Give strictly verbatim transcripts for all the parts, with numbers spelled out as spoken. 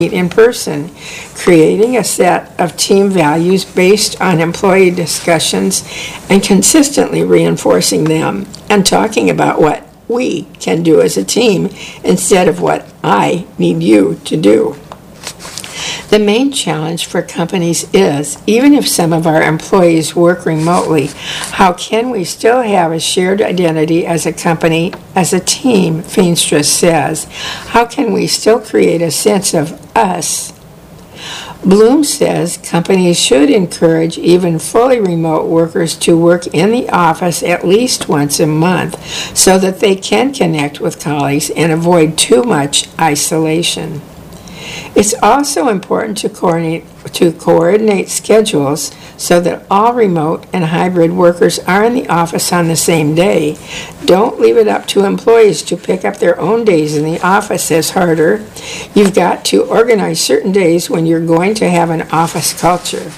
in person, creating a set of team values based on employee discussions and consistently reinforcing them, and talking about what we can do as a team instead of what I need you to do. The main challenge for companies is, even if some of our employees work remotely, how can we still have a shared identity as a company, as a team, Feenstra says? How can we still create a sense of us? Bloom says companies should encourage even fully remote workers to work in the office at least once a month so that they can connect with colleagues and avoid too much isolation. It's also important to coordinate, to coordinate schedules so that all remote and hybrid workers are in the office on the same day. Don't leave it up to employees to pick up their own days in the office, says Harder. You've got to organize certain days when you're going to have an office culture.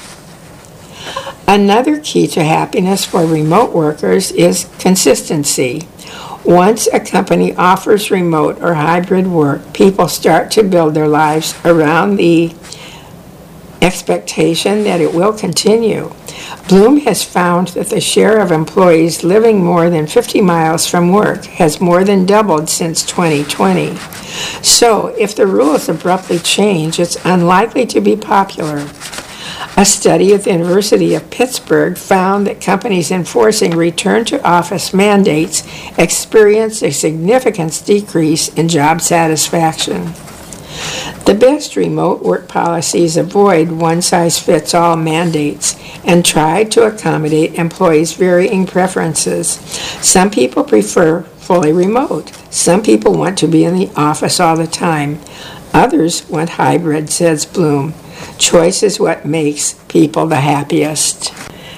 Another key to happiness for remote workers is consistency. Once a company offers remote or hybrid work, people start to build their lives around the expectation that it will continue. Bloom has found that the share of employees living more than fifty miles from work has more than doubled since twenty twenty. So, if the rules abruptly change, it's unlikely to be popular. A study at the University of Pittsburgh found that companies enforcing return-to-office mandates experience a significant decrease in job satisfaction. The best remote work policies avoid one-size-fits-all mandates and try to accommodate employees' varying preferences. Some people prefer fully remote. Some people want to be in the office all the time. Others want hybrid, says Bloom. Choice is what makes people the happiest.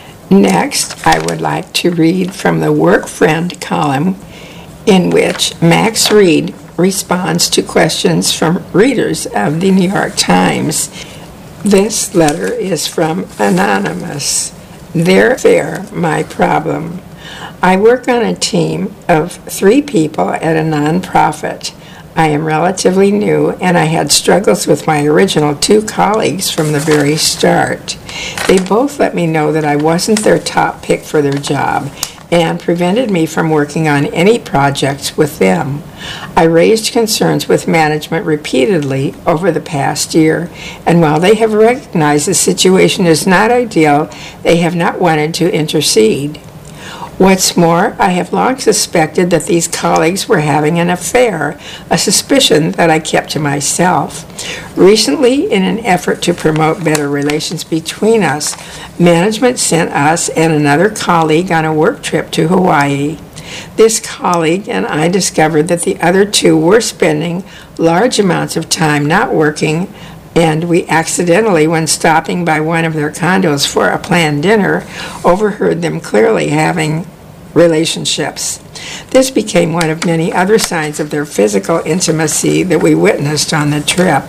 Next, I would like to read from the Work Friend column, in which Max Reed responds to questions from readers of the New York Times. This letter is from Anonymous. Their affair, my problem. I work on a team of three people at a nonprofit. I am relatively new, and I had struggles with my original two colleagues from the very start. They both let me know that I wasn't their top pick for their job and prevented me from working on any projects with them. I raised concerns with management repeatedly over the past year, and while they have recognized the situation is not ideal, they have not wanted to intercede. What's more, I have long suspected that these colleagues were having an affair, a suspicion that I kept to myself. Recently, in an effort to promote better relations between us, management sent us and another colleague on a work trip to Hawaii. This colleague and I discovered that the other two were spending large amounts of time not working, and we accidentally, when stopping by one of their condos for a planned dinner, overheard them clearly having relationships. This became one of many other signs of their physical intimacy that we witnessed on the trip.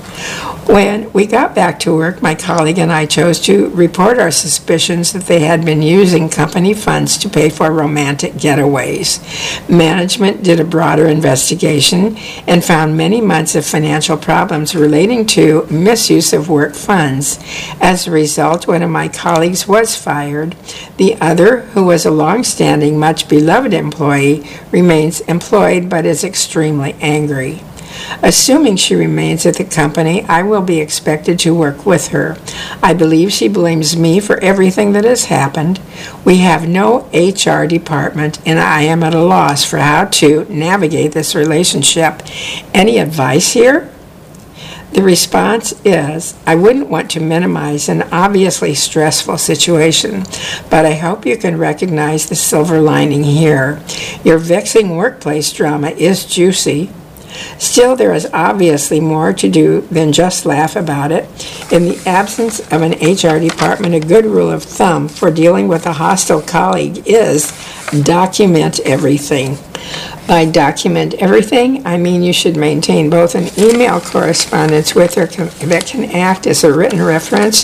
When we got back to work, my colleague and I chose to report our suspicions that they had been using company funds to pay for romantic getaways. Management did a broader investigation and found many months of financial problems relating to misuse of work funds. As a result, one of my colleagues was fired. The other, who was a long-standing, much-beloved employee, remains employed but is extremely angry. Assuming she remains at the company, I will be expected to work with her. I believe she blames me for everything that has happened. We have no H R department, and I am at a loss for how to navigate this relationship. Any advice here? The response is, I wouldn't want to minimize an obviously stressful situation, but I hope you can recognize the silver lining here. Your vexing workplace drama is juicy. Still, there is obviously more to do than just laugh about it. In the absence of an H R department, a good rule of thumb for dealing with a hostile colleague is document everything. By document everything, I mean you should maintain both an email correspondence with her that can act as a written reference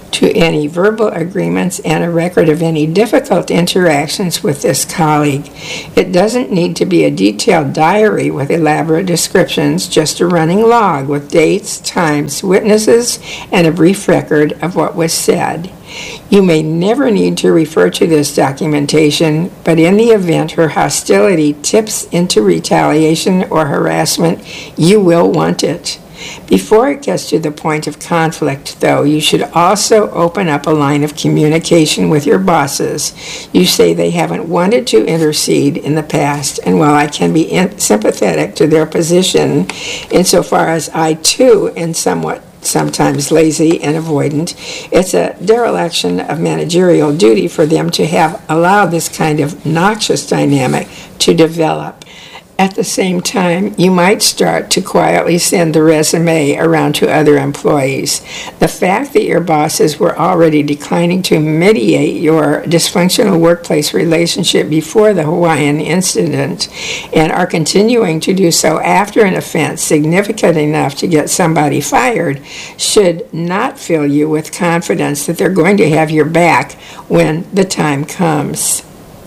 to any verbal agreements and a record of any difficult interactions with this colleague. It doesn't need to be a detailed diary with elaborate descriptions, just a running log with dates, times, witnesses, and a brief record of what was said. You may never need to refer to this documentation, but in the event her hostility tips into retaliation or harassment, you will want it. Before it gets to the point of conflict, though, you should also open up a line of communication with your bosses. You say they haven't wanted to intercede in the past, and while I can be in- sympathetic to their position, insofar as I too am somewhat sometimes lazy and avoidant, it's a dereliction of managerial duty for them to have allowed this kind of noxious dynamic to develop. At the same time, you might start to quietly send the resume around to other employees. The fact that your bosses were already declining to mediate your dysfunctional workplace relationship before the Hawaiian incident and are continuing to do so after an offense significant enough to get somebody fired should not fill you with confidence that they're going to have your back when the time comes.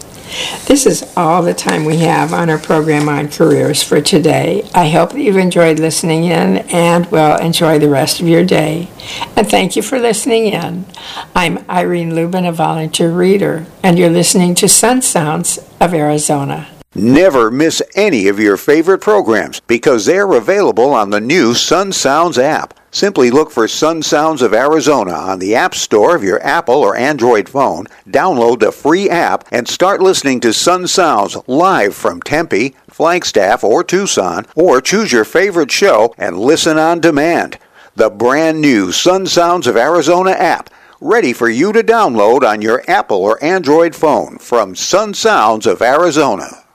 This is all the time we have on our program on careers for today. I hope that you've enjoyed listening in and will enjoy the rest of your day. And thank you for listening in. I'm Irene Lubin, a volunteer reader, and you're listening to Sun Sounds of Arizona. Never miss any of your favorite programs because they're available on the new Sun Sounds app. Simply look for Sun Sounds of Arizona on the App Store of your Apple or Android phone, download the free app, and start listening to Sun Sounds live from Tempe, Flagstaff, or Tucson, or choose your favorite show and listen on demand. The brand new Sun Sounds of Arizona app, ready for you to download on your Apple or Android phone from Sun Sounds of Arizona.